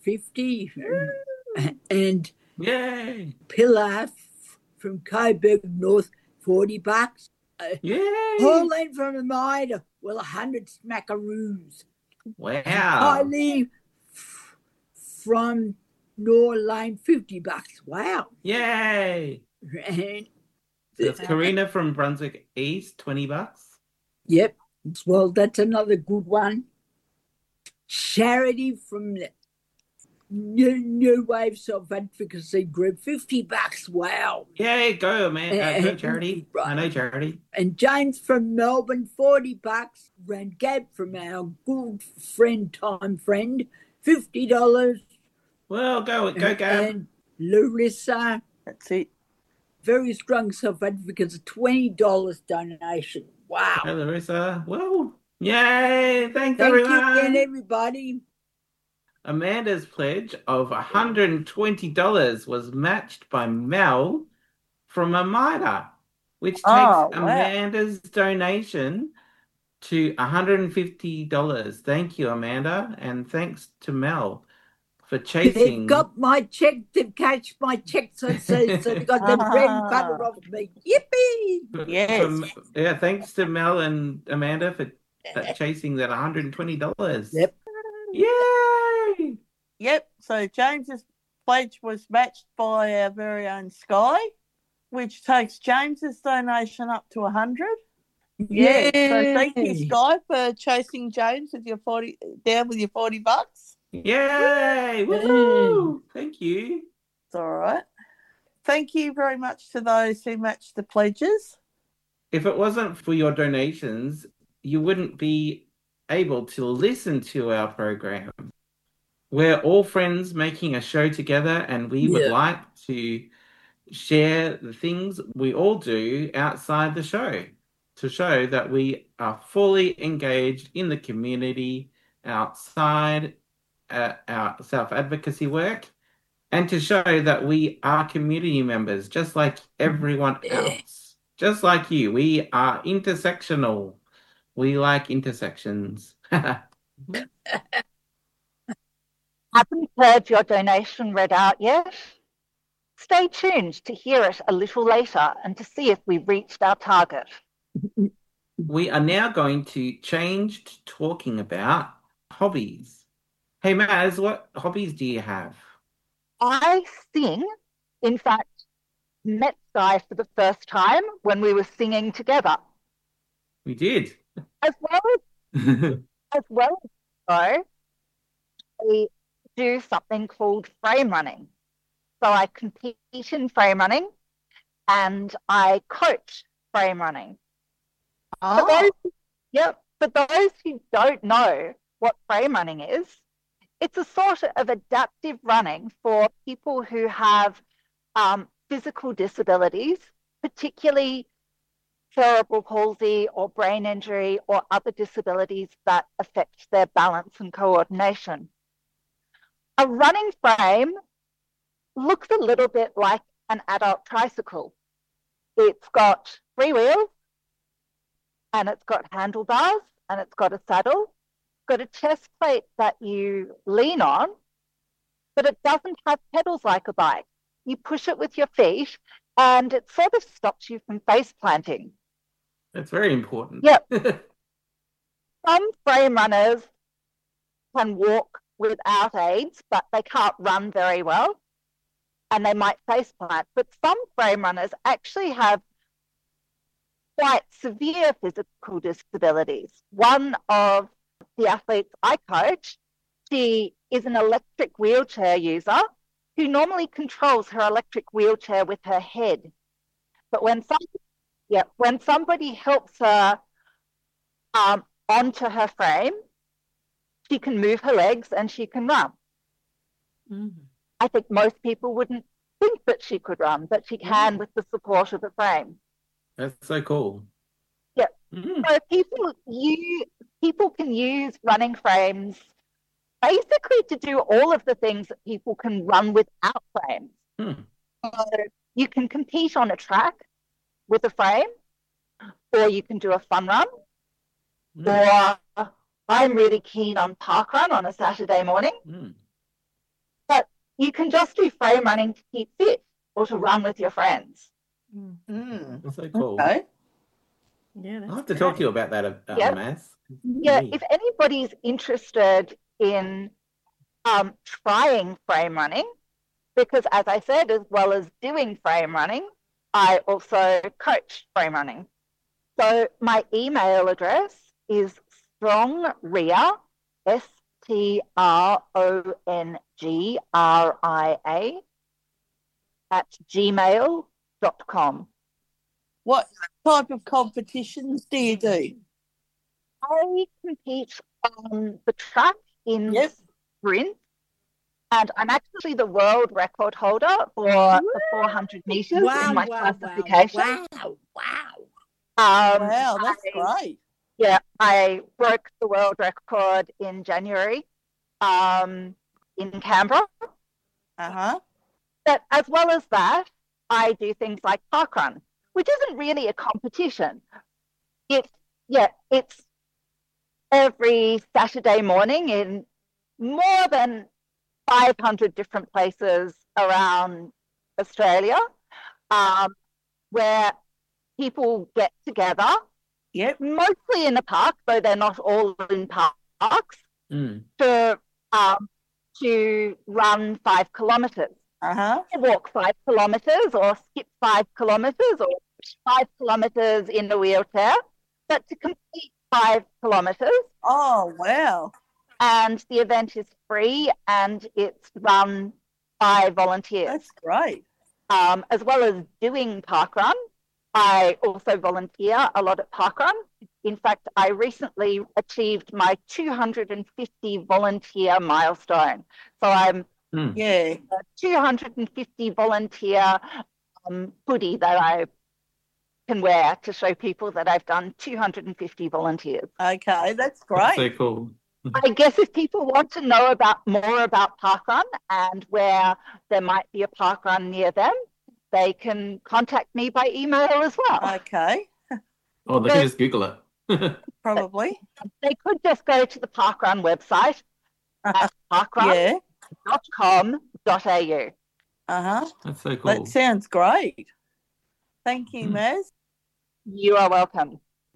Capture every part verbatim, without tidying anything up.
fifty. And Yay! Pillar from Coburg North, forty bucks. Uh, Yay! Pauline from Amida, well, one hundred smackaroos. Wow. Kylie f- from Nor Lane, fifty bucks. Wow. Yay! And There's Karina from Brunswick East, twenty bucks. Yep. Well, that's another good one. Charity from the New, New Wave Self-Advocacy Group, fifty bucks. Wow. Yay, go, man. Uh, go, And- Charity. right. I know Charity. And James from Melbourne, forty bucks. And Gab from our good friend, time friend, fifty dollars. Well, go, go, Gab. And Larissa, That's it. very strong self-advocates, twenty dollars donation. Wow. Hey, Larissa. Well, yay. Thanks, Thank everyone. you again, everybody. Amanda's pledge of one hundred twenty dollars was matched by Mel from Amida, which takes Oh, wow. Amanda's donation to one hundred fifty dollars. Thank you, Amanda, and thanks to Mel for chasing. They've got my check. They've cashed my check, so, so, so they got the bread and butter off me. Yippee! Yes. from- yeah, thanks to Mel and Amanda for uh, chasing that one hundred twenty dollars. Yep. Yay! Yep. So James's pledge was matched by our very own Sky, which takes James's donation up to one hundred. Yeah. So thank you, Yay. Sky, for chasing James with your forty down with your forty bucks. Yay! Woohoo! Thank you. It's all right. Thank you very much to those who matched the pledges. If it wasn't for your donations, you wouldn't be able to listen to our program. We're all friends making a show together, and we would Yeah. like to share the things we all do outside the show to show that we are fully engaged in the community outside uh, our self-advocacy work, and to show that we are community members just like everyone else. Just like you, we are intersectional. We like intersections. Haven't heard your donation read out yet? Stay tuned to hear it a little later and to see if we've reached our target. We are now going to change to talking about hobbies. Hey, Maz, what hobbies do you have? I sing, in fact, met Sky for the first time when we were singing together, We did. as well as as well as so, I do something called frame running. So I compete in frame running and I coach frame running. For those, yep, for those who don't know what frame running is, it's a sort of adaptive running for people who have um, physical disabilities, particularly cerebral palsy or brain injury or other disabilities that affect their balance and coordination. A running frame looks a little bit like an adult tricycle. It's got three wheels and it's got handlebars and it's got a saddle, it's got a chest plate that you lean on, but it doesn't have pedals like a bike. You push it with your feet and it sort of stops you from face planting. That's very important. Yep. Some frame runners can walk without aids, but they can't run very well and they might face plant. But some frame runners actually have quite severe physical disabilities. One of the athletes I coach, she is an electric wheelchair user who normally controls her electric wheelchair with her head. But when some, yeah, when somebody helps her um, onto her frame, she can move her legs and she can run. Mm-hmm. I think most people wouldn't think that she could run, but she can with the support of a frame. That's so cool. Yeah. Mm. So people you people can use running frames basically to do all of the things that people can run without frames. Mm. So you can compete on a track with a frame, or you can do a fun run, Mm. or I'm really keen on park run on a Saturday morning. Mm. you can just do frame running to keep fit or to run with your friends. Mm. That's so cool. Okay. Yeah, that's I'll have to talk to you about that, uh, Yep. Maz. Yeah, Me. if anybody's interested in um, trying frame running, because as I said, as well as doing frame running, I also coach frame running. So my email address is strongria, S T R O N G R I A, at gmail dot com. What type of competitions do you do? I compete on the track in Yep. sprint, and I'm actually the world record holder for the four hundred meters Wow, in my wow, classification. wow, wow. Um, Wow, that's I- great. Yeah, I broke the world record in January um, in Canberra. Uh-huh. But as well as that, I do things like parkrun, which isn't really a competition. It's, yeah, it's every Saturday morning in more than five hundred different places around Australia, um, where people get together, Yep. mostly in a park, though they're not all in parks, Mm. to um, to run five kilometres. Uh-huh. Walk five kilometres or skip five kilometres or five kilometres in a wheelchair, but to complete five kilometres. Oh, wow. And the event is free and it's run by volunteers. That's great. Um, as well as doing parkrun, I also volunteer a lot at parkrun. In fact, I recently achieved my two hundred fifty volunteer milestone. So I'm Mm. Yeah. a two hundred fifty volunteer um, hoodie that I can wear to show people that I've done two hundred fifty volunteers. Okay, that's That's great. so cool. I guess if people want to know about more about parkrun and where there might be a parkrun near them, they can contact me by email as well. Okay, Oh, they can just Google it. probably. They could just go to the parkrun website at parkrun Yeah. dot com dot a u. Uh-huh. That's so cool. That sounds great. Thank you, Mm. Maz. You are welcome.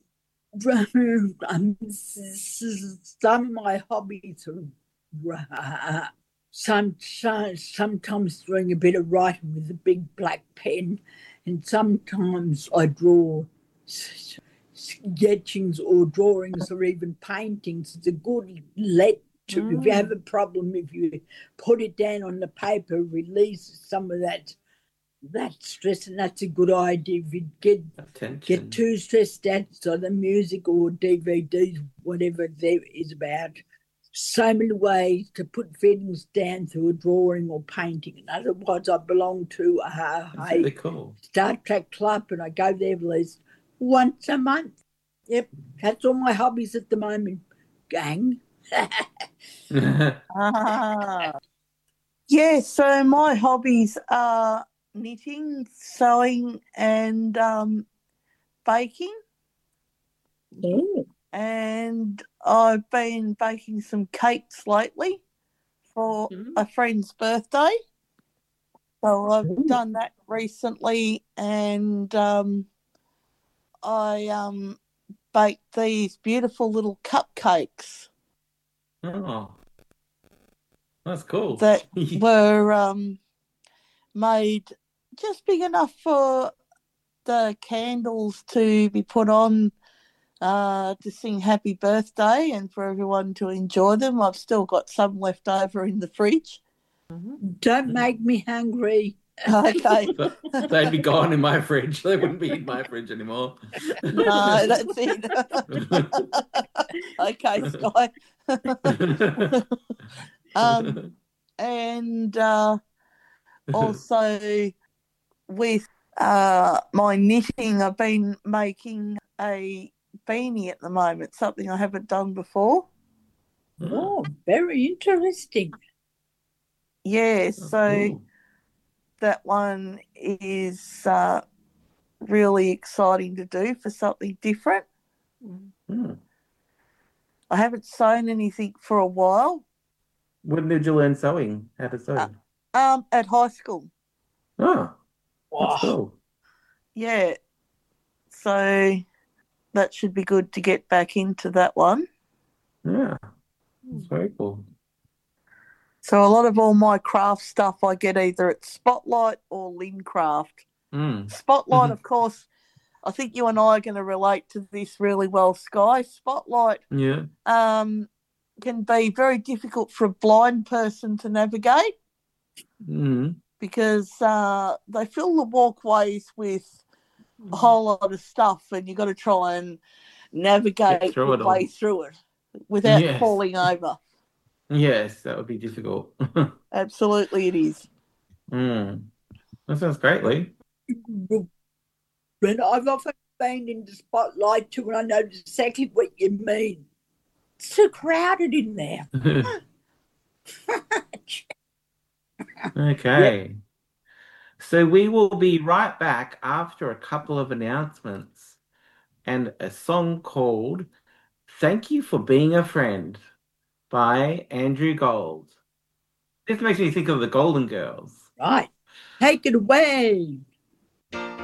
Um, s- s- some of my hobbies are uh, some, some, sometimes doing a bit of writing with a big black pen, and sometimes I draw s- sketchings or drawings or even paintings. It's a good let to, if you have a problem, if you put it down on the paper, release some of that that stress, and that's a good idea. If you get Attention. get too stressed out, so the music or D V Ds, whatever there is about, so many ways to put feelings down through a drawing or painting. And otherwise, I belong to a, That's really a cool. Star Trek club, and I go there at least once a month. Yep, that's all my hobbies at the moment, gang. Ah. Yeah, so my hobbies are knitting, sewing, and um, baking. Oh, And I've been baking some cakes lately for Mm. a friend's birthday. So I've Ooh. done that recently, and um, I um, baked these beautiful little cupcakes Oh, that's cool. that were um, made just big enough for the candles to be put on uh, to sing happy birthday and for everyone to enjoy them. I've still got some left over in the fridge. don't make me hungry. Okay. They'd be gone in my fridge. They wouldn't be in my fridge anymore. No, that's it. Okay, Sky. Um, and uh, also with uh, my knitting, I've been making a beanie at the moment, something I haven't done before. Oh, very interesting. Yeah, That's so cool. that one is uh, really exciting to do for something different. Mm. I haven't sewn anything for a while. When did you learn sewing? How to sew? Uh, Um, at high school. Oh, Oh, that's cool. Yeah. So that should be good to get back into that one. Yeah, that's very cool. So a lot of all my craft stuff I get either at Spotlight or Lincraft. Mm. Spotlight, Mhm. of course, I think you and I are going to relate to this really well, Sky. Spotlight Yeah. um, can be very difficult for a blind person to navigate Mm. because uh, they fill the walkways with a whole lot of stuff and you've got to try and navigate through your it all. way through it without Yes. falling over. Yes, that would be difficult. Absolutely it is. Mm. That sounds great, Lee. and I've often been in the spotlight too, and I know exactly what you mean. It's too crowded in there. Okay. So we will be right back after a couple of announcements and a song called Thank You for Being a Friend by Andrew Gold. This makes me think of the Golden Girls. Right. Take it away.